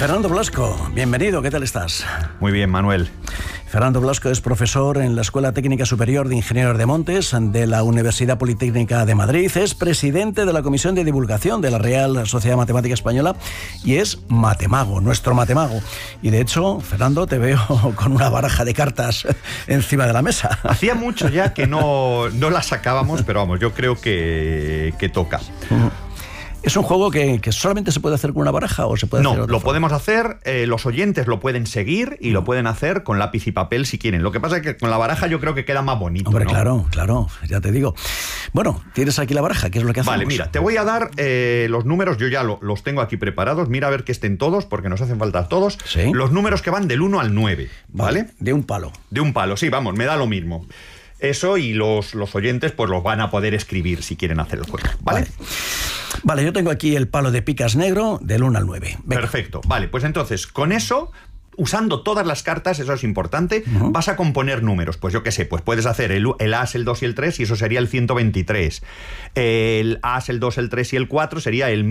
Fernando Blasco, bienvenido, ¿qué tal estás? Muy bien, Manuel. Fernando Blasco es profesor en la Escuela Técnica Superior de Ingenieros de Montes de la Universidad Politécnica de Madrid, es presidente de la Comisión de Divulgación de la Real Sociedad Matemática Española y es matemago, nuestro matemago. Y de hecho, Fernando, te veo con una baraja de cartas encima de la mesa. Hacía mucho ya que no las sacábamos, pero vamos, yo creo que toca. ¿Es un juego que solamente se puede hacer con una baraja o se puede hacer de otra lo forma? podemos hacer, los oyentes lo pueden seguir y lo pueden hacer con lápiz y papel si quieren. Lo que pasa es que con la baraja yo creo que queda más bonito. Hombre, ¿no? claro, ya te digo. Bueno, tienes aquí la baraja, ¿qué es lo que hacemos? Vale, mira, te voy a dar los números, yo ya los tengo aquí preparados. Mira a ver que estén todos, porque nos hacen falta todos. ¿Sí? Los números que van del 1 al 9, ¿vale? De un palo. De un palo, sí, vamos, me da lo mismo. Eso y los oyentes pues los van a poder escribir si quieren hacer el juego, ¿vale? Vale, yo tengo aquí el palo de picas negro del 1 al 9. Venga. Perfecto, vale, pues entonces con eso, usando todas las cartas, eso es importante, vas a componer números. Pues yo qué sé, pues puedes hacer el as, el 2 y el 3 y eso sería el 123. El as, el 2, el 3 y el 4 sería el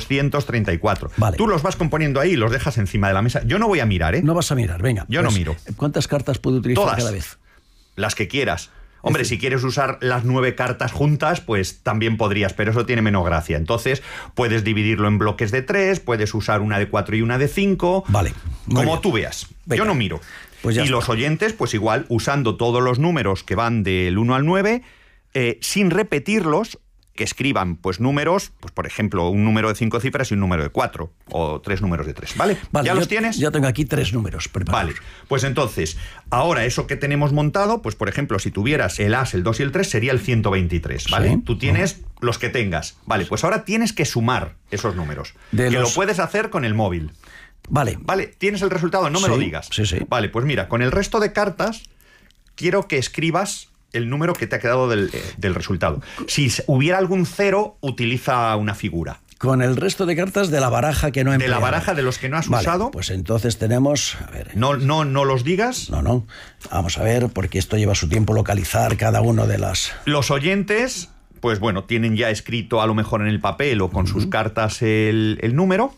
1234. Vale. Tú los vas componiendo ahí y los dejas encima de la mesa. Yo no voy a mirar, ¿eh? No vas a mirar, venga. Yo no miro. ¿Cuántas cartas puedo utilizar Todas. cada vez? Las que quieras. Hombre, si quieres usar las 9 cartas juntas, pues también podrías, pero eso tiene menos gracia. Entonces, puedes dividirlo en bloques de 3, puedes usar una de 4 y una de 5. Vale. Como tú veas. Venga. Yo no miro. Pues ya y está. los oyentes, pues igual, usando todos los números que van del 1 al 9, sin repetirlos, que escriban pues números, pues por ejemplo, un número de 5 cifras y un número de 4, o 3 números de 3, ¿vale? Vale, ¿Ya los tienes? Ya tengo aquí 3 números preparados. Vale, pues entonces, ahora eso que tenemos montado, pues por ejemplo, si tuvieras el as, el 2 y el 3, sería el 123, ¿vale? Sí. Tú tienes los que tengas. Vale, pues ahora tienes que sumar esos números. Lo puedes hacer con el móvil. Vale. Vale, ¿tienes el resultado? No me lo digas. Sí. Vale, pues mira, con el resto de cartas, quiero que escribas el número que te ha quedado del resultado. Si hubiera algún 0, utiliza una figura. Con el resto de cartas de la baraja que no he De la empleado. baraja de los que no has usado. Pues entonces tenemos... A ver. No los digas. No. Vamos a ver, porque esto lleva su tiempo localizar cada uno de las... Los oyentes, pues bueno, tienen ya escrito a lo mejor en el papel o con sus cartas el número.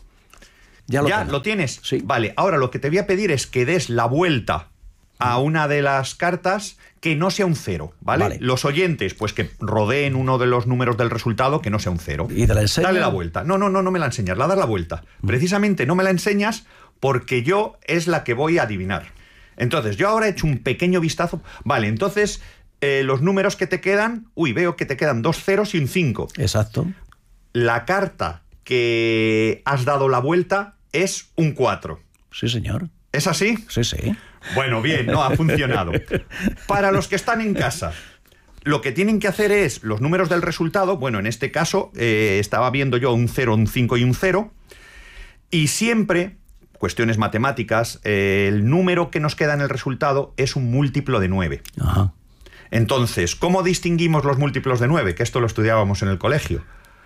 Ya ¿Ya tengo. lo tienes? Sí. Vale, ahora lo que te voy a pedir es que des la vuelta a una de las cartas que no sea un 0, ¿vale? Vale. Los oyentes, pues que rodeen uno de los números del resultado que no sea un 0. ¿Y te la enseño? Dale la vuelta. No me la enseñas, das la vuelta. Precisamente no me la enseñas porque yo es la que voy a adivinar. Entonces, yo ahora he hecho un pequeño vistazo. Vale, entonces, los números que te quedan... veo que te quedan 2 ceros y un 5. Exacto. La carta que has dado la vuelta es un 4. Sí, señor. ¿Es así? Sí. Bueno, bien, no, ha funcionado. Para los que están en casa, lo que tienen que hacer es los números del resultado. Bueno, en este caso estaba viendo yo un 0, un 5 y un 0. Y siempre, cuestiones matemáticas, el número que nos queda en el resultado es un múltiplo de 9. Ajá. Entonces, ¿cómo distinguimos los múltiplos de 9? Que esto lo estudiábamos en el colegio.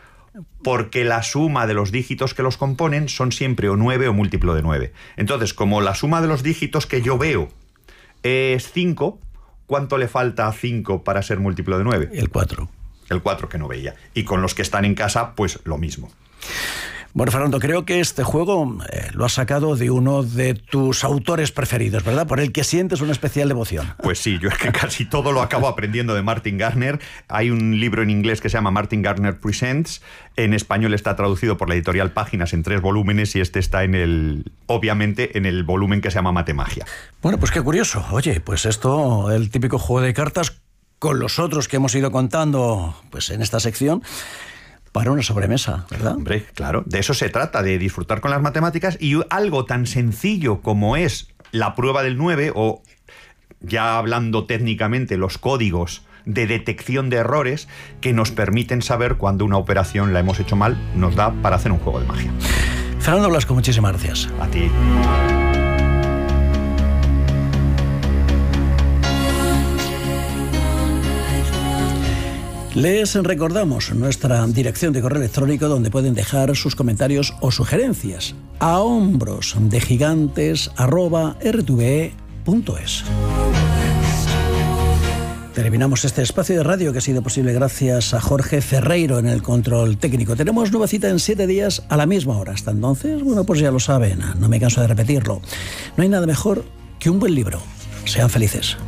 Porque la suma de los dígitos que los componen son siempre o 9 o múltiplo de 9. Entonces, como la suma de los dígitos que yo veo es 5, ¿cuánto le falta a 5 para ser múltiplo de 9? El 4. El 4 que no veía. Y con los que están en casa, pues lo mismo. Bueno, Fernando, creo que este juego lo has sacado de uno de tus autores preferidos, ¿verdad? Por el que sientes una especial devoción. Pues sí, yo es que casi todo lo acabo aprendiendo de Martin Gardner. Hay un libro en inglés que se llama Martin Gardner Presents. En español está traducido por la editorial Páginas en 3 volúmenes y este está obviamente en el volumen que se llama Matemagia. Bueno, pues qué curioso. Oye, pues esto, el típico juego de cartas con los otros que hemos ido contando pues en esta sección... Para una sobremesa, ¿verdad? Hombre, claro, de eso se trata, de disfrutar con las matemáticas y algo tan sencillo como es la prueba del 9 o, ya hablando técnicamente, los códigos de detección de errores que nos permiten saber cuando una operación la hemos hecho mal, nos da para hacer un juego de magia. Fernando Blasco, muchísimas gracias. A ti. Les recordamos nuestra dirección de correo electrónico donde pueden dejar sus comentarios o sugerencias a hombrosdegigantes@rtve.es. Terminamos este espacio de radio que ha sido posible gracias a Jorge Ferreiro en el control técnico. Tenemos nueva cita en 7 días a la misma hora. Hasta entonces, bueno, pues ya lo saben, no me canso de repetirlo. No hay nada mejor que un buen libro. Sean felices.